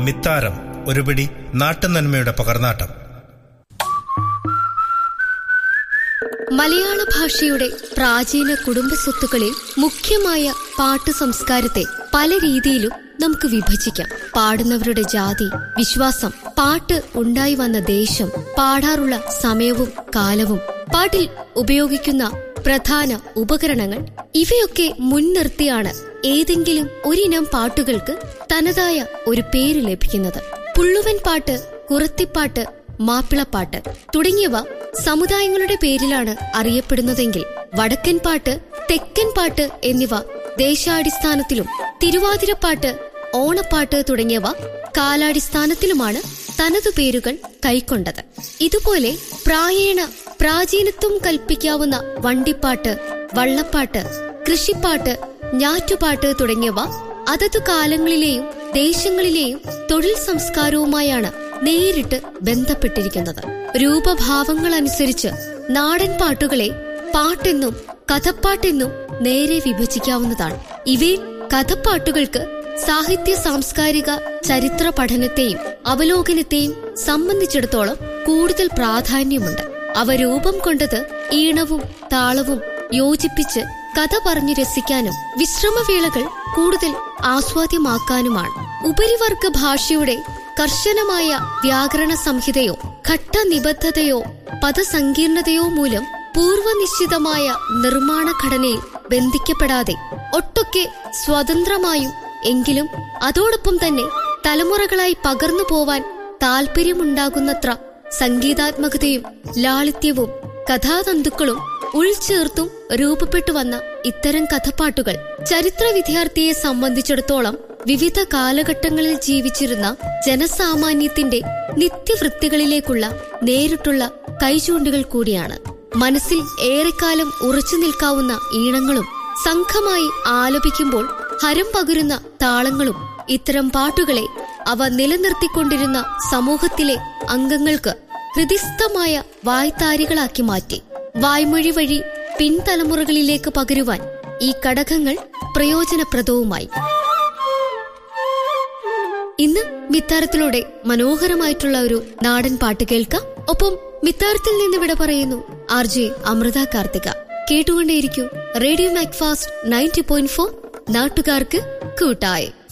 മിത്താരം, ഒരുപിടി നാട്ടുനന്മയുടെ പകർന്നാട്ടം. മലയാള ഭാഷയുടെ പ്രാചീന കുടുംബ സ്വത്തുക്കളിൽ മുഖ്യമായ പാട്ട് സംസ്കാരത്തെ പല രീതിയിലും നമുക്ക് വിഭജിക്കാം. പാടുന്നവരുടെ ജാതി, വിശ്വാസം, പാട്ട് ഉണ്ടായി വന്ന ദേശം, പാടാറുള്ള സമയവും കാലവും, പാട്ടിൽ ഉപയോഗിക്കുന്ന പ്രധാന ഉപകരണങ്ങൾ, ഇവയൊക്കെ മുൻനിർത്തിയാണ് ഏതെങ്കിലും ഒരിനം പാട്ടുകൾക്ക് തനതായ ഒരു പേര് ലഭിക്കുന്നത്. പുള്ളുവൻ പാട്ട്, കുറത്തിപ്പാട്ട്, മാപ്പിളപ്പാട്ട് തുടങ്ങിയവ സമുദായങ്ങളുടെ പേരിലാണ് അറിയപ്പെടുന്നതെങ്കിൽ വടക്കൻ പാട്ട്, തെക്കൻ പാട്ട് എന്നിവ ദേശാടിസ്ഥാനത്തിലും തിരുവാതിരപ്പാട്ട്, ഓണപ്പാട്ട് തുടങ്ങിയവ കാലാടിസ്ഥാനത്തിലുമാണ് തനതു പേരുകൾ കൈക്കൊണ്ടത്. ഇതുപോലെ പ്രാചീനത്വം കൽപ്പിക്കാവുന്ന വണ്ടിപ്പാട്ട്, വള്ളപ്പാട്ട്, കൃഷിപ്പാട്ട്, ഞാറ്റുപാട്ട് തുടങ്ങിയവ അതതു കാലങ്ങളിലെയും ദേശങ്ങളിലെയും തൊഴിൽ സംസ്കാരവുമായാണ് നേരിട്ട് ബന്ധപ്പെട്ടിരിക്കുന്നത്. രൂപഭാവങ്ങളനുസരിച്ച് നാടൻ പാട്ടുകളെ പാട്ടെന്നും കഥപ്പാട്ടെന്നും നേരെ വിഭജിക്കാവുന്നതാണ്. ഇവയിൽ കഥപ്പാട്ടുകൾക്ക് സാഹിത്യ, സാംസ്കാരിക, ചരിത്ര പഠനത്തെയും അവലോകനത്തെയും സംബന്ധിച്ചിടത്തോളം കൂടുതൽ പ്രാധാന്യമുണ്ട്. അവ രൂപം കൊണ്ടത് ഈണവും താളവും യോജിപ്പിച്ച് കഥ പറഞ്ഞു രസിക്കാനും വിശ്രമവേളകൾ കൂടുതൽ ആസ്വാദ്യമാക്കാനുമാണ്. ഉപരിവർഗ ഭാഷയുടെ കർശനമായ വ്യാകരണ സംഹിതയോ ഘട്ടനിബദ്ധതയോ പദസങ്കീർണതയോ മൂലം പൂർവനിശ്ചിതമായ നിർമ്മാണ ഘടനയിൽ ബന്ധിക്കപ്പെടാതെ ഒട്ടൊക്കെ സ്വതന്ത്രമായും എങ്കിലും അതോടൊപ്പം തന്നെ തലമുറകളായി പകർന്നു പോവാൻ താൽപര്യമുണ്ടാകുന്നത്ര സംഗീതാത്മകതയും ലാളിത്യവും കഥാതന്തുക്കളും ഉൾച്ചേർത്തും രൂപപ്പെട്ടു വന്ന ഇത്തരം കഥപ്പാട്ടുകൾ ചരിത്ര വിദ്യാർത്ഥിയെ സംബന്ധിച്ചിടത്തോളം വിവിധ കാലഘട്ടങ്ങളിൽ ജീവിച്ചിരുന്ന ജനസാമാന്യത്തിന്റെ നിത്യവൃത്തികളിലേക്കുള്ള നേരിട്ടുള്ള കൈചൂണ്ടുകൾ കൂടിയാണ്. മനസ്സിൽ ഏറെക്കാലം ഉറച്ചു നിൽക്കാവുന്ന ഈണങ്ങളും സംഘമായി ആലപിക്കുമ്പോൾ ഹരം പകരുന്ന താളങ്ങളും ഇത്തരം പാട്ടുകളെ അവ നിലനിർത്തിക്കൊണ്ടിരുന്ന സമൂഹത്തിലെ അംഗങ്ങൾക്ക് ഹൃദിസ്ഥമായ വായ്ത്താരികളാക്കി മാറ്റി. വായ്മൊഴി വഴി പിൻതലമുറകളിലേക്ക് പകരുവാൻ ഈ ഘടകങ്ങൾ പ്രയോജനപ്രദവുമായി. ഇന്ന് മിത്താരത്തിലൂടെ മനോഹരമായിട്ടുള്ള ഒരു നാടൻ പാട്ട് കേൾക്കാം. ഒപ്പം മിത്താരത്തിൽ നിന്ന് ഇവിടെ പറയുന്നു RJ അമൃത കാർത്തിക. കേട്ടുകൊണ്ടേയിരിക്കൂ റേഡിയോ മാക്ഫാസ്റ്റ് 90.4, നാട്ടുകാർക്ക് കൂട്ടായി.